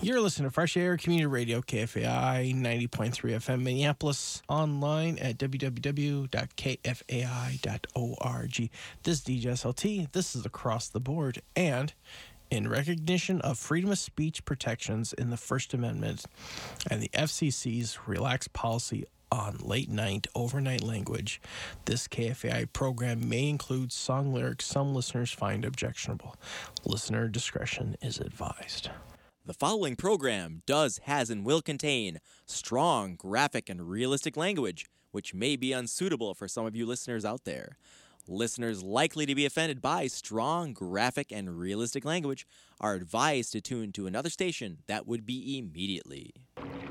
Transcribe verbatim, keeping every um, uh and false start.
You're listening to Fresh Air Community Radio, K F A I ninety point three F M Minneapolis, online at w w w dot k f a i dot org. This is D J S L T. This is Across the Board. And in recognition of freedom of speech protections in the First Amendment and the F C C's relaxed policy on late-night, overnight language, this K F A I program may include song lyrics some listeners find objectionable. Listener discretion is advised. The following program does, has, and will contain strong, graphic, and realistic language, which may be unsuitable for some of you listeners out there. Listeners likely to be offended by strong, graphic, and realistic language are advised to tune to another station that would be immediately.